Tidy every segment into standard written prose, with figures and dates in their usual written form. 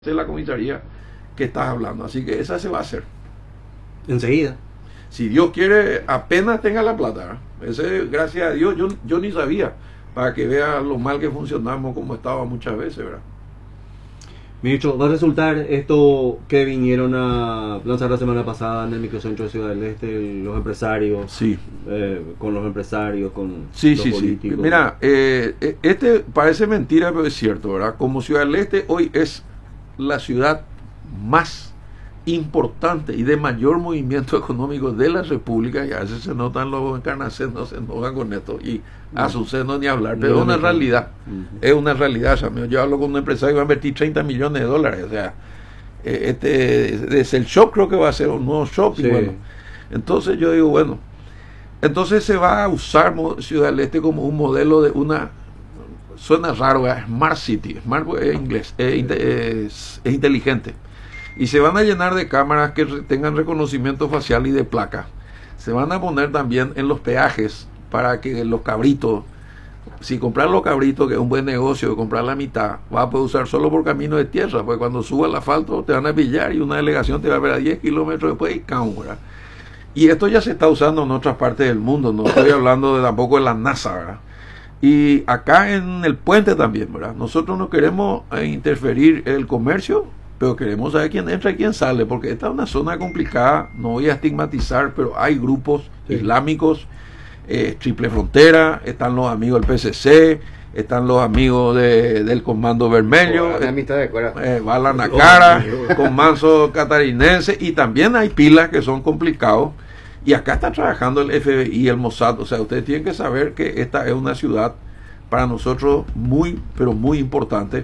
de la comisaría que estás hablando. Así que esa se va a hacer. Enseguida. Si Dios quiere, apenas tenga la plata. Ese, gracias a Dios, yo ni sabía, para que vea lo mal que funcionamos como estaba muchas veces, ¿verdad? Ministro, ¿va a resultar esto que vinieron a lanzar la semana pasada en el microcentro de Ciudad del Este, los empresarios? Sí. Con los empresarios, con Sí, los sí, políticos. sí. Mira, este parece mentira, pero es cierto, ¿verdad? Como Ciudad del Este hoy es la ciudad más importante y de mayor movimiento económico de la República, y a veces se notan los encarnacenos, se enojan con esto, y Azuceno ni hablar, pero es una realidad, es una realidad. O sea, yo hablo con un empresario que va a invertir $30 millones, o sea, desde el shop creo que va a ser un nuevo shopping, sí. Bueno, entonces yo digo, bueno, entonces se va a usar Ciudad del Este como un modelo de una, suena raro, Smart City, Smart es inglés, es inteligente. Y se van a llenar de cámaras que tengan reconocimiento facial y de placa. Se van a poner también en los peajes para que los cabritos, si comprar los cabritos, que es un buen negocio, comprar la mitad, vas a poder usar solo por camino de tierra, porque cuando suba el asfalto te van a pillar y una delegación te va a ver a 10 kilómetros después y cámara. Y esto ya se está usando en otras partes del mundo, no estoy hablando tampoco de la NASA, ¿verdad? Y acá en el puente también, ¿verdad? Nosotros no queremos interferir en el comercio, pero queremos saber quién entra y quién sale, porque esta es una zona complicada, no voy a estigmatizar, pero hay grupos islámicos, Triple Frontera, están los amigos del PCC, están los amigos del Comando Vermelho, Bala Nacara, con Manso Catarinense, y también hay pilas que son complicados, y acá está trabajando el FBI y el Mossad. O sea, ustedes tienen que saber que esta es una ciudad para nosotros muy, pero muy importante.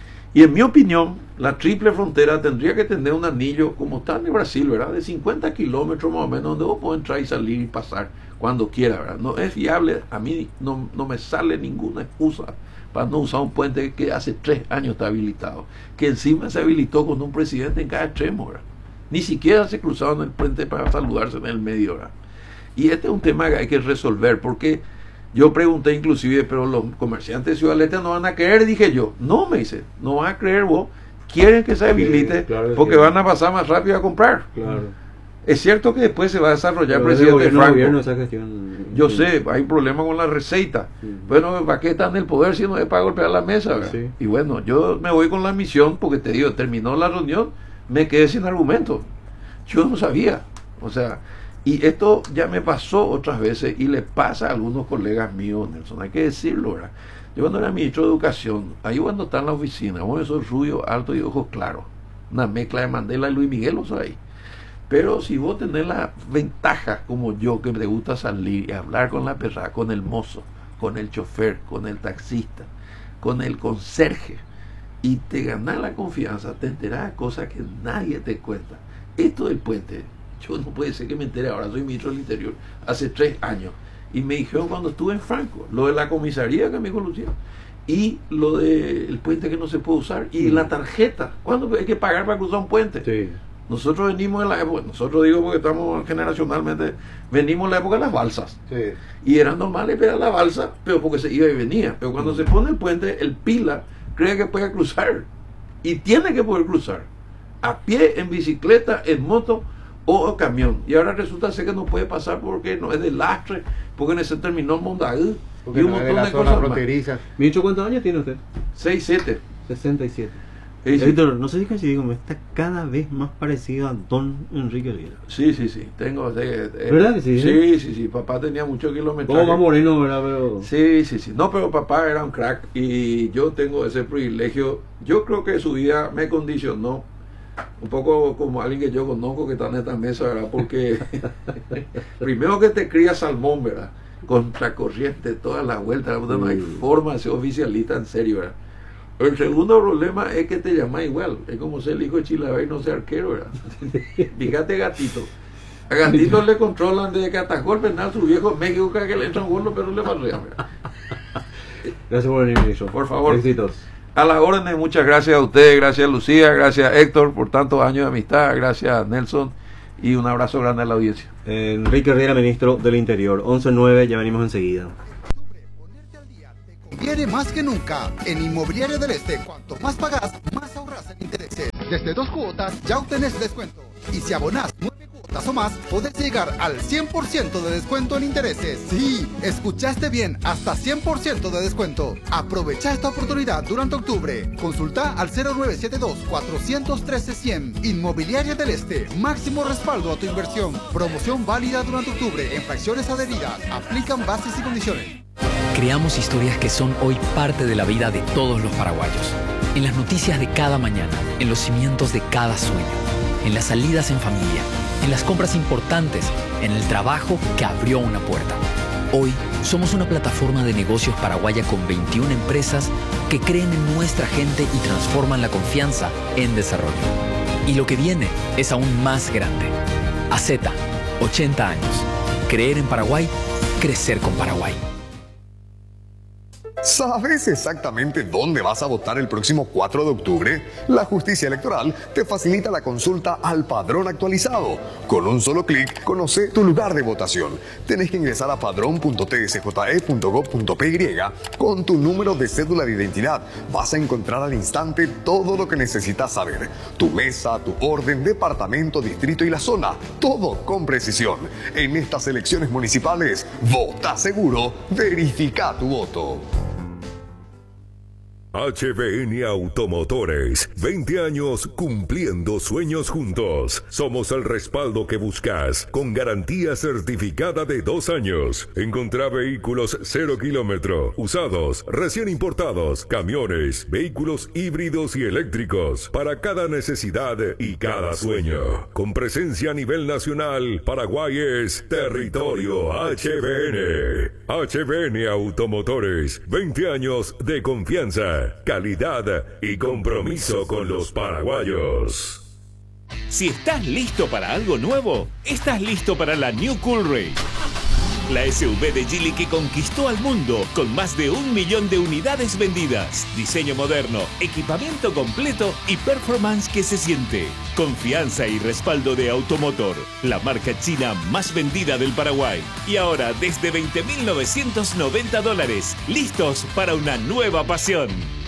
Y en mi opinión, la Triple Frontera tendría que tener un anillo como está en Brasil, ¿verdad? De 50 kilómetros más o menos, donde vos podés entrar y salir y pasar cuando quiera, ¿verdad? No es viable, a mí no me sale ninguna excusa para no usar un puente que hace 3 años está habilitado, que encima se habilitó con un presidente en cada extremo, ¿verdad? Ni siquiera se cruzaron el puente para saludarse en el medio, ¿verdad? Y este es un tema que hay que resolver, porque yo pregunté inclusive, pero los comerciantes de Ciudad del Este no van a creer, dije yo. No, me dice, no van a creer vos, quieren que se habilite, sí, claro, porque van a pasar más rápido a comprar. Claro. Es cierto que después se va a desarrollar, pero presidente Franco. Esa gestión, yo sé, hay problemas con la receta. Bueno, ¿para qué están en el poder si no es para golpear la mesa? Sí. Y bueno, yo me voy con la misión, porque te digo, terminó la reunión, me quedé sin argumento. Yo no sabía, o sea, y esto ya me pasó otras veces y le pasa a algunos colegas míos, Nelson, hay que decirlo, ¿verdad? Yo cuando era ministro de Educación, ahí cuando está en la oficina, bueno, esos rubios altos y ojos claros, una mezcla de Mandela y Luis Miguel, o sea, ahí. Pero si vos tenés la ventaja como yo, que me gusta salir y hablar con la perra, con el mozo, con el chofer, con el taxista, con el conserje, y te ganás la confianza, te enterás de cosas que nadie te cuenta. Esto del puente, yo no puede ser que me entere ahora, soy ministro del Interior, hace 3 años, y me dijeron cuando estuve en Franco, lo de la comisaría que me dijo Lucía, y lo del puente que no se puede usar, y la tarjeta, ¿cuándo hay que pagar para cruzar un puente? Sí. Nosotros venimos de la época, nosotros digo porque estamos generacionalmente, venimos de la época de las balsas, sí. Y era normal esperar la balsa, pero porque se iba y venía, pero cuando se pone el puente, el pila cree que puede cruzar, y tiene que poder cruzar, a pie, en bicicleta, en moto o camión, y ahora resulta ser que no puede pasar porque no es de lastre, porque se terminó el Mondaú y un montón de cosas más. Ministro, ¿cuántos años tiene usted? 67. 67. Héctor, no sé si coincido, me está cada vez más parecido a Don Enrique Riera. Sí, tengo. ¿Verdad que sí? Sí, papá tenía mucho kilometraje. Como más moreno, ¿verdad? Pero... Sí. No, pero papá era un crack y yo tengo ese privilegio. Yo creo que su vida me condicionó un poco como alguien que yo conozco que está en esta mesa, ¿verdad? Porque primero que te cría salmón, ¿verdad? Contracorriente, todas las vueltas, no hay forma de ser oficialista en serio, ¿verdad? El segundo problema es que te llamas igual, es como ser el hijo de Chilabé y no ser arquero, ¿verdad? Fíjate, Gatito. A Gatito le controlan desde que atajó el penal su viejo México, que le entran gol, pero le barrean, ¿verdad? Gracias por venir, ministro. Por favor. Éxitos. A las órdenes, muchas gracias a ustedes, gracias a Lucía, gracias a Héctor por tantos años de amistad, gracias a Nelson y un abrazo grande a la audiencia. Enrique Riera, ministro del Interior, 11:09, ya venimos enseguida. conviene más que nunca. En Inmobiliaria del Este, cuanto más pagás, más ahorras en intereses. Desde 2 cuotas ya obtenés descuento. Y si abonás 9 cuotas o más, podés llegar al 100% de descuento en intereses. Sí, escuchaste bien, hasta 100% de descuento. Aprovecha esta oportunidad durante octubre. Consulta al 0972-413-100. Inmobiliaria del Este, máximo respaldo a tu inversión. Promoción válida durante octubre en fracciones adheridas. Aplican bases y condiciones. Creamos historias que son hoy parte de la vida de todos los paraguayos. En las noticias de cada mañana, en los cimientos de cada sueño, en las salidas en familia, en las compras importantes, en el trabajo que abrió una puerta. Hoy somos una plataforma de negocios paraguaya con 21 empresas que creen en nuestra gente y transforman la confianza en desarrollo. Y lo que viene es aún más grande. AZ, 80 años. Creer en Paraguay, crecer con Paraguay. ¿Sabes exactamente dónde vas a votar el próximo 4 de octubre? La Justicia Electoral te facilita la consulta al padrón actualizado. Con un solo clic, conoce tu lugar de votación. Tenés que ingresar a padrón.tsje.gov.py con tu número de cédula de identidad. Vas a encontrar al instante todo lo que necesitas saber. Tu mesa, tu orden, departamento, distrito y la zona. Todo con precisión. En estas elecciones municipales, vota seguro, verifica tu voto. HBN Automotores, 20 años cumpliendo sueños juntos. Somos el respaldo que buscas, con garantía certificada de 2 años. Encontrá vehículos 0 kilómetro, usados, recién importados, camiones, vehículos híbridos y eléctricos, para cada necesidad y cada sueño. Con presencia a nivel nacional, Paraguay es territorio HBN. HBN Automotores, 20 años de confianza, calidad y compromiso con los paraguayos. Si estás listo para algo nuevo, estás listo para la New Coolray. La SUV de Geely que conquistó al mundo con más de 1 millón de unidades vendidas. Diseño moderno, equipamiento completo y performance que se siente. Confianza y respaldo de Automotor, la marca china más vendida del Paraguay. Y ahora desde $20.990, listos para una nueva pasión.